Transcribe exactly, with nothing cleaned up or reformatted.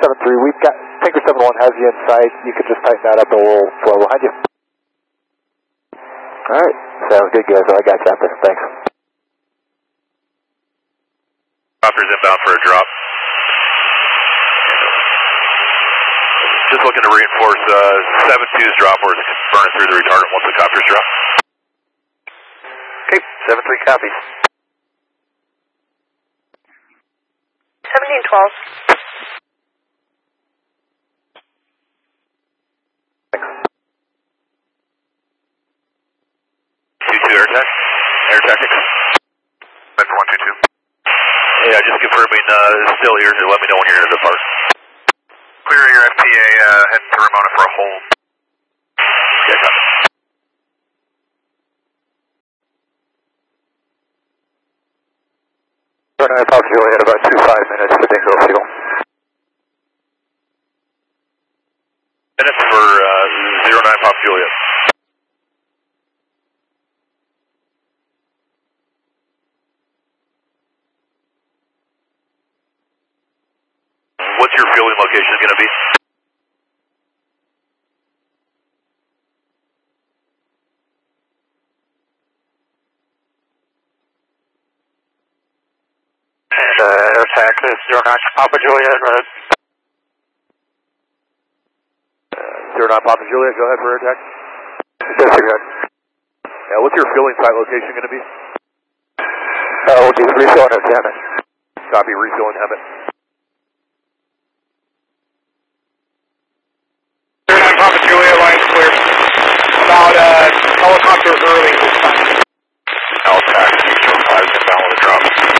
seven three, we've got, Tanker seven one has you in sight. You could just tighten that up and we'll flow behind you. Alright, sounds good guys, I got you out there, thanks. Copter's inbound for a drop. Just looking to reinforce uh, seven two's drop where it's burning through the retardant once the copters drop. Okay, seven three copies. seventeen twelve. two two air tech, air tactics. That's one two two. Yeah, just confirming, uh, still here, so let me know when you're going to depart. Clear your F T A, uh, heading to Ramona for a hold. Okay, copy. Right, I thought you only had about two five minutes for Dingo fuel. Minutes for, uh, zero nine Pop Juliet. What's your fueling location going to be? And uh, air attack is zero nine Papa Juliet, right? Uh, zero nine Papa Juliet, go ahead for air attack. Disregard. Yeah, what's your fueling site location going to be? Uh, we'll just refueling at Hammett. Copy, refueling Hammett. zero nine Papa Juliet, line's clear. About uh, helicopter early this time. L TAC, two four five, inbound with a drop.